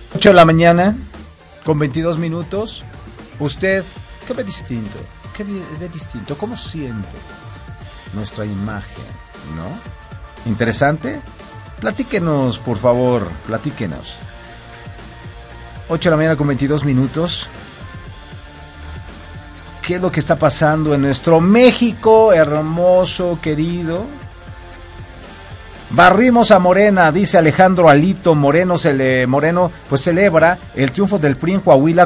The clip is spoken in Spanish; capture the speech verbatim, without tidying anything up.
ocho de la mañana, con veintidós minutos. ¿Usted qué ve distinto? ¿Qué ve distinto? ¿Cómo siente nuestra imagen, no? ¿Interesante? Platíquenos, por favor, platíquenos. ocho de la mañana con veintidós minutos. ¿Qué es lo que está pasando en nuestro México hermoso, querido? Barrimos a Morena, dice Alejandro Alito Moreno. Se le, Moreno pues celebra el triunfo del P R I en Coahuila